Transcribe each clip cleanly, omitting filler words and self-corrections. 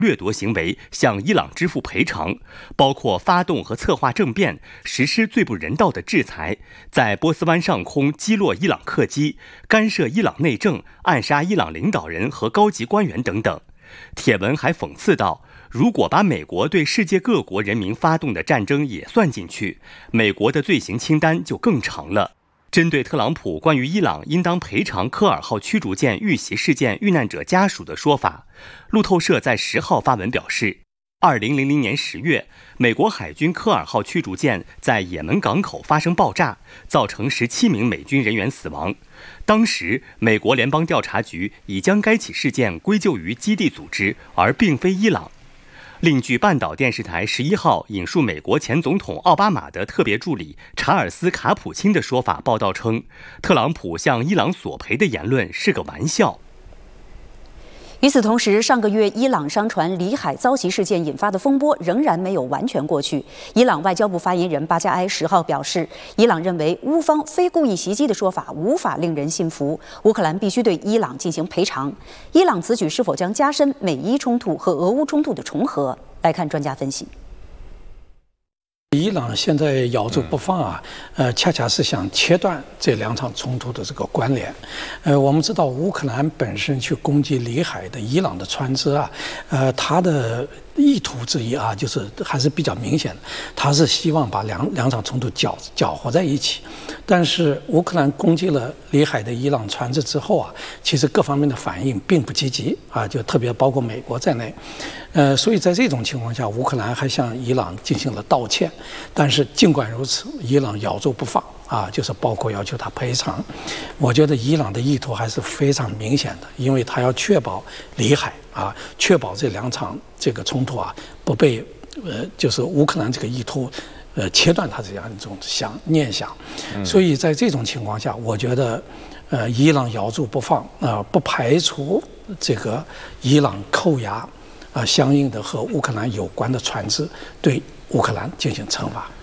掠夺行为向伊朗支付赔偿，包括发动和策划政变、实施最不人道的制裁、在波斯湾上空击落伊朗客机、干涉伊朗内政、暗杀伊朗领导人和高级官员等等。帖文还讽刺道，如果把美国对世界各国人民发动的战争也算进去，美国的罪行清单就更长了。针对特朗普关于伊朗应当赔偿科尔号驱逐舰遇袭事件遇难者家属的说法，路透社在10号发文表示，2000年10月，美国海军科尔号驱逐舰在也门港口发生爆炸，造成17名美军人员死亡。当时，美国联邦调查局已将该起事件归咎于基地组织，而并非伊朗。另据半岛电视台11号引述美国前总统奥巴马的特别助理查尔斯·卡普钦的说法报道称，特朗普向伊朗索赔的言论是个玩笑。 与此同时，上个月伊朗商船里海遭袭事件引发的风波仍然没有完全过去。伊朗外交部发言人巴加埃10号表示，伊朗认为乌方非故意袭击的说法无法令人信服，乌克兰必须对伊朗进行赔偿。伊朗此举是否将加深美伊冲突和俄乌冲突的重合？来看专家分析。 伊朗现在咬住不放啊，恰恰是想切断这两场冲突的这个关联。我们知道乌克兰本身去攻击里海的伊朗的船只啊，它的意图之一啊，就是还是比较明显的，他是希望把两场冲突搅和在一起。但是乌克兰攻击了里海的伊朗船只之后啊，其实各方面的反应并不积极啊，就特别包括美国在内。所以在这种情况下，乌克兰还向伊朗进行了道歉。但是尽管如此，伊朗咬住不放啊，就是包括要求他赔偿。我觉得伊朗的意图还是非常明显的，因为他要确保里海啊，确保这两场这个冲突啊不被就是乌克兰这个意图切断他这样一种念想。所以在这种情况下，我觉得伊朗咬住不放不排除这个伊朗扣押相应的和乌克兰有关的船只，对乌克兰进行惩罚。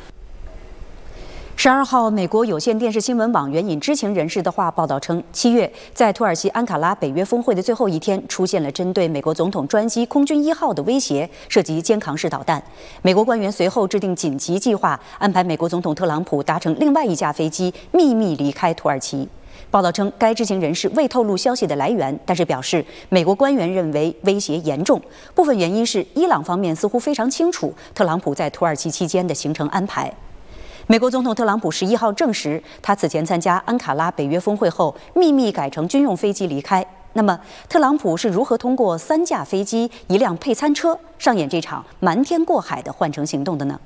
12号，美国有线电视新闻网援引知情人士的话报道称，7月在土耳其安卡拉北约峰会的最后一天，出现了针对美国总统专机空军1号的威胁，涉及肩扛式导弹。美国官员随后制定紧急计划，安排美国总统特朗普搭乘另外一架飞机秘密离开土耳其。报道称，该知情人士未透露消息的来源，但是表示美国官员认为威胁严重，部分原因是伊朗方面似乎非常清楚特朗普在土耳其期间的行程安排。美国总统特朗普11号证实，他此前参加安卡拉北约峰会后，秘密改乘军用飞机离开。那么，特朗普是如何通过3架飞机、1辆配餐车，上演这场瞒天过海的换乘行动的呢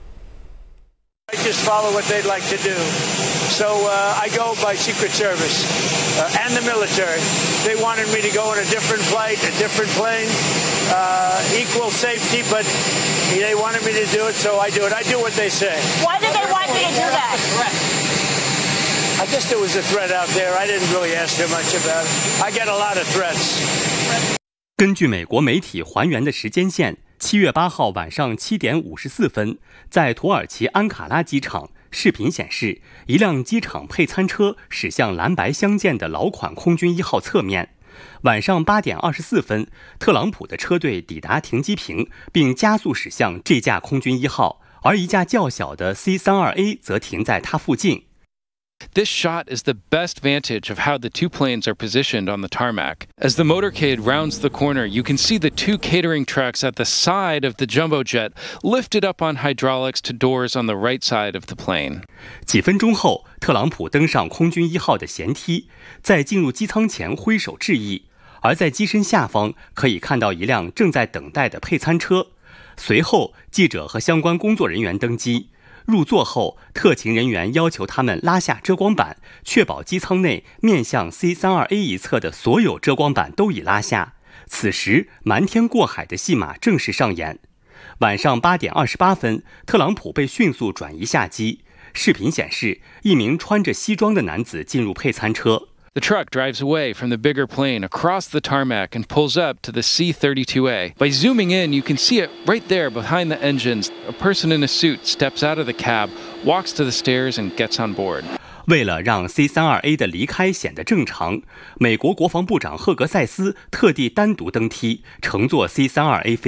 ？I just follow what they'd like to do. So I go by Secret Service and the military. They wanted me to go on a different flight, a different plane, equal safety, but they wanted me to do it, so I do it. I do what they say. Why did they want you to do that? I guess there was a threat out there. I didn't really ask too much about it. I get a lot of threats. 根据美国媒体还原的时间线，7月8号晚上7点54分，在土耳其安卡拉机场，视频显示一辆机场配餐车驶向蓝白相间的老款空军1号侧面。晚上8点24分，特朗普的车队抵达停机坪，并加速驶向这架空军1号，而一架较小的 C-32A 则停在他附近。 This shot is the best vantage of how the two planes are positioned on the tarmac. As the motorcade rounds the corner, you can see the two catering trucks at the side of the jumbo jet lifted up on hydraulics to doors on the right side of the plane. 几分钟后，特朗普登上空军1号的舷梯，在进入机舱前挥手致意，而在机身下方可以看到一辆正在等待的配餐车。随后，记者和相关工作人员登机。入座后，特勤人员要求他们拉下遮光板，确保机舱内面向 C-32A 一侧的所有遮光板都已拉下。此时，瞒天过海的戏码正式上演。晚上8点28分，特朗普被迅速转移下机。视频显示，一名穿着西装的男子进入配餐车。 The truck drives away from the bigger plane across the tarmac and pulls up to the C-32A. By zooming in, you can see it right there behind the engines. A person in a suit steps out of the cab, walks to the stairs, and gets on board. 为了让 C-32A 的离开显得正常，美国国防部长赫格塞斯特地单独登梯，乘坐 C-32A 飞